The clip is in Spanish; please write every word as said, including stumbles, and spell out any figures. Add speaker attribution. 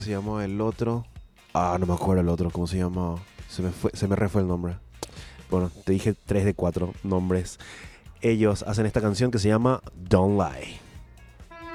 Speaker 1: Se llama el otro. Ah, no me acuerdo el otro, ¿cómo se llama? Se me fue, se me re fue el nombre. Bueno, te dije tres de cuatro nombres. Ellos hacen esta canción que se llama Don't Lie.